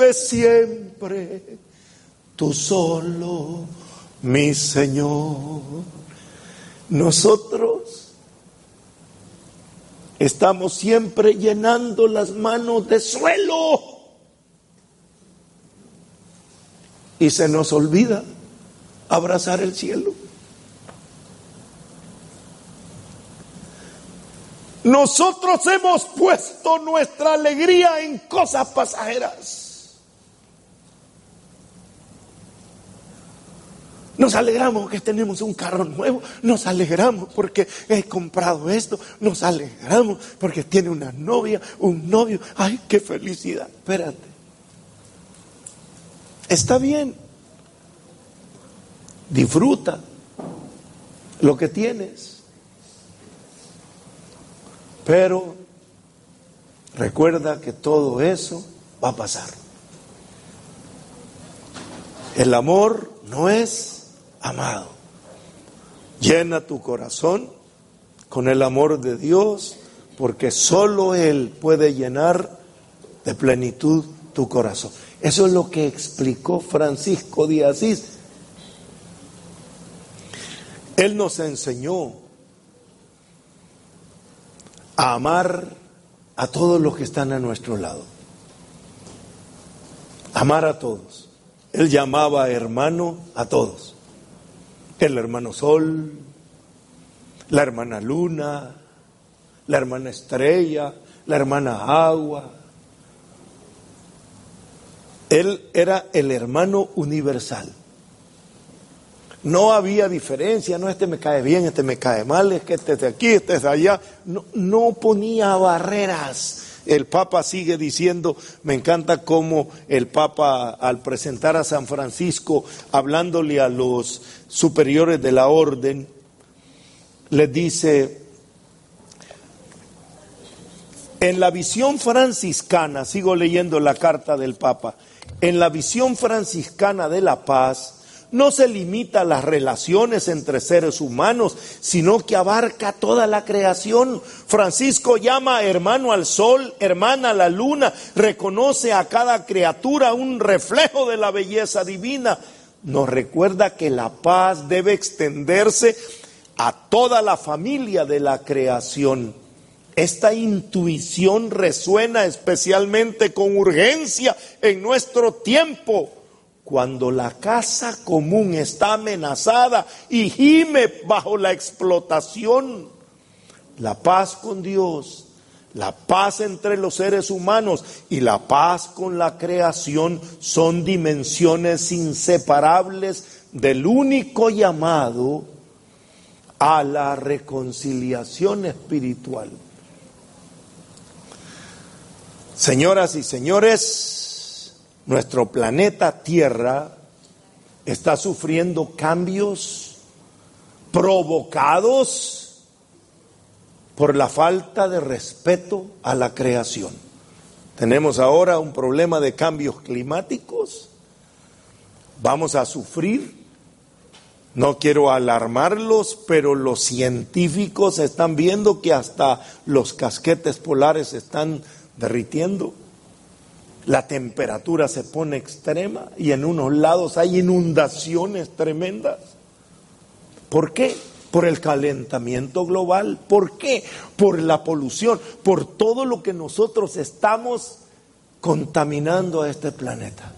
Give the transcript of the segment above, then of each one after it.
vive siempre, tú solo, mi Señor. Nosotros estamos siempre llenando las manos de suelo y se nos olvida abrazar el cielo. Nosotros hemos puesto nuestra alegría en cosas pasajeras. Nos alegramos que tenemos un carro nuevo, nos alegramos porque he comprado esto, nos alegramos porque tiene una novia, un novio. ¡Ay, qué felicidad! Espérate. Está bien. Disfruta lo que tienes. Pero recuerda que todo eso va a pasar. El amor no es amado. Llena tu corazón con el amor de Dios, porque solo Él puede llenar de plenitud tu corazón. Eso es lo que explicó Francisco de Asís. Él nos enseñó a amar a todos los que están a nuestro lado. Amar a todos. Él llamaba hermano a todos. El hermano Sol, la hermana Luna, la hermana Estrella, la hermana Agua. Él era el hermano universal. No había diferencia, no, este me cae bien, este me cae mal, es que este es de aquí, este es de allá. No ponía barreras. El Papa sigue diciendo, me encanta cómo el Papa al presentar a San Francisco, hablándole a los superiores de la orden, les dice, en la visión franciscana, sigo leyendo la carta del Papa, en la visión franciscana de la paz, no se limita a las relaciones entre seres humanos, sino que abarca toda la creación. Francisco llama hermano al sol, hermana a la luna, reconoce a cada criatura un reflejo de la belleza divina. Nos recuerda que la paz debe extenderse a toda la familia de la creación. Esta intuición resuena especialmente con urgencia en nuestro tiempo, cuando la casa común está amenazada y gime bajo la explotación. La paz con Dios, la paz entre los seres humanos y la paz con la creación son dimensiones inseparables del único llamado a la reconciliación espiritual. Señoras y señores, nuestro planeta Tierra está sufriendo cambios provocados por la falta de respeto a la creación. Tenemos ahora un problema de cambios climáticos. Vamos a sufrir. No quiero alarmarlos, pero los científicos están viendo que hasta los casquetes polares se están derritiendo. La temperatura se pone extrema y en unos lados hay inundaciones tremendas. ¿Por qué? Por el calentamiento global. ¿Por qué? Por la polución, por todo lo que nosotros estamos contaminando a este planeta.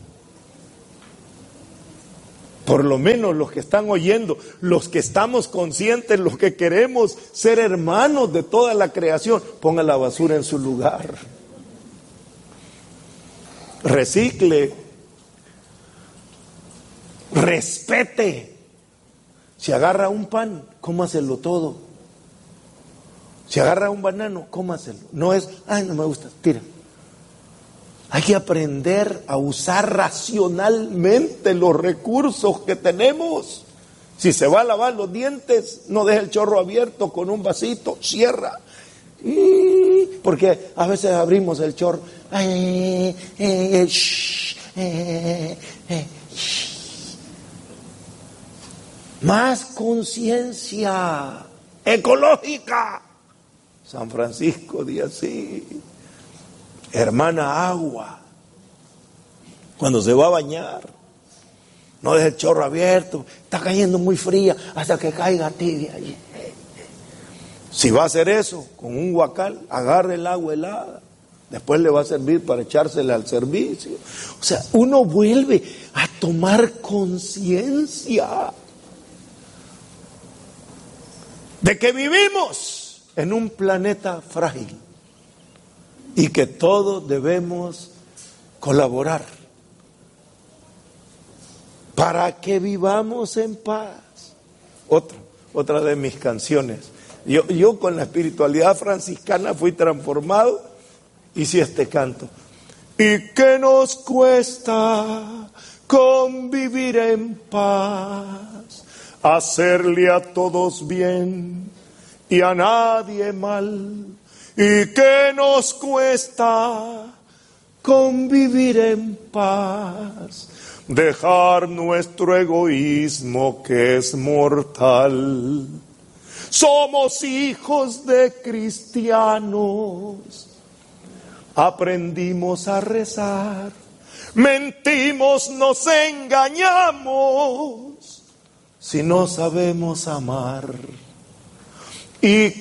Por lo menos los que están oyendo, los que estamos conscientes, los que queremos ser hermanos de toda la creación, pongan la basura en su lugar. Recicle, respete. Si agarra un pan, cómaselo todo. Si agarra un banano, cómaselo. No es, ay, no me gusta, tira. Hay que aprender a usar racionalmente los recursos que tenemos. Si se va a lavar los dientes, no deje el chorro abierto con un vasito, cierra. Porque a veces abrimos el chorro. Más conciencia ecológica. San Francisco de Asís, hermana Agua, Cuando se va a bañar, no deje el chorro abierto, está cayendo muy fría hasta que caiga tibia. Si va a hacer eso con un guacal, agarre el agua helada, después le va a servir para echársela al servicio. O sea, uno vuelve a tomar conciencia de que vivimos en un planeta frágil y que todos debemos colaborar para que vivamos en paz. Otra de mis canciones. Yo con la espiritualidad franciscana fui transformado, hice este canto. ¿Y qué nos cuesta convivir en paz? Hacerle a todos bien y a nadie mal. ¿Y qué nos cuesta convivir en paz? Dejar nuestro egoísmo que es mortal. Somos hijos de cristianos. Aprendimos a rezar. Mentimos, nos engañamos. Si no sabemos amar. ¿Y